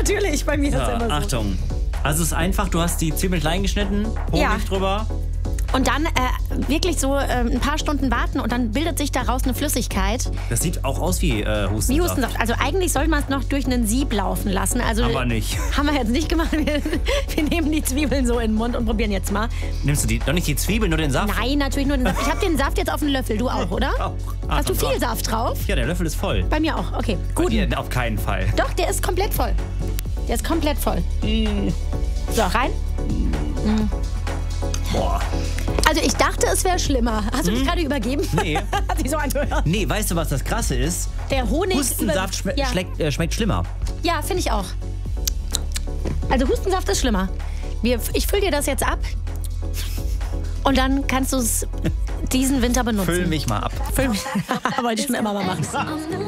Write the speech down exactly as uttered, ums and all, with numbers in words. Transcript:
natürlich, bei mir So, ist es immer so. Achtung. Also es ist einfach, du hast die Zwiebeln klein geschnitten, Honig Ja. drüber. Und dann äh, wirklich so äh, ein paar Stunden warten und dann bildet sich daraus eine Flüssigkeit. Das sieht auch aus wie äh, Hustensaft. Wie Hustensaft. Also eigentlich soll man es noch durch einen Sieb laufen lassen. Also, Aber nicht. Haben wir jetzt nicht gemacht. Wir, wir nehmen die Zwiebeln so in den Mund und probieren jetzt mal. Nimmst du die, doch nicht die Zwiebeln, nur den Saft? Nein, natürlich nur den Saft. Ich habe den Saft jetzt auf einen Löffel. Du auch, oder? Auch. Hast du Achtung, viel drauf. Saft drauf? Ja, der Löffel ist voll. Bei mir auch. Okay, Bei gut. dir auf keinen Fall. Doch, der ist komplett voll. Der ist komplett voll. So, rein. Boah. Also ich dachte, es wäre schlimmer. Hast du dich gerade übergeben? Nee. Hat sich so angehört. Nee, weißt du, was das Krasse ist? Der Honig... Hustensaft schme ja, schmeckt, äh, schmeckt schlimmer. ja finde ich auch. Also Hustensaft ist schlimmer. Wir, ich fülle dir das jetzt ab. Und dann kannst du es diesen Winter benutzen. Füll mich mal ab. Füll mich. Wollte ich schon immer mal machen.